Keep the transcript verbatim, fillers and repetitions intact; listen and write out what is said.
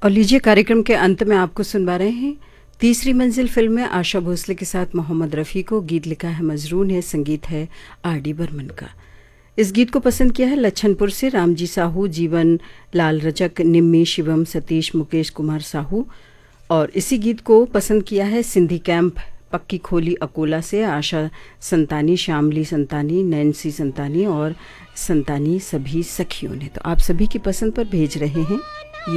और लीजिए कार्यक्रम के अंत में आपको सुनवा रहे हैं तीसरी मंजिल फिल्म में आशा भोसले के साथ मोहम्मद रफ़ी को। गीत लिखा है मजरून है, संगीत है आर डी बर्मन का। इस गीत को पसंद किया है लच्छनपुर से रामजी साहू, जीवन लाल रजक, निम्मी, शिवम, सतीश, मुकेश कुमार साहू। और इसी गीत को पसंद किया है सिंधी कैंप पक्की खोली अकोला से आशा संतानी, श्यामली संतानी, नैन्सी संतानी और संतानी सभी सखियों ने। तो आप सभी की पसंद पर भेज रहे हैं